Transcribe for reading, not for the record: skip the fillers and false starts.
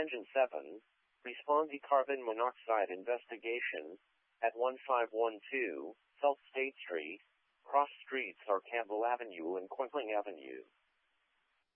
Engine 7, Responde carbon monoxide investigation at 1512 South State Street, cross streets are Campbell Avenue and Quinling Avenue.